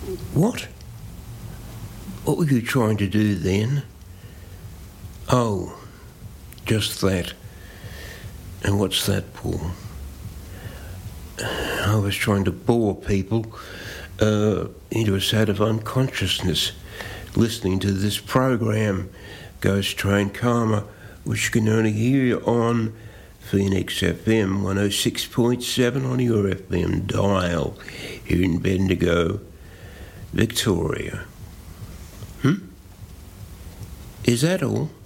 What? What were you trying to do then? Oh, just that. And what's that, Paul? I was trying to bore people into a state of unconsciousness, listening to this program, Ghost Train Karma, which you can only hear on Phoenix FM 106.7 on your FM dial here in Bendigo, Victoria. Is that all?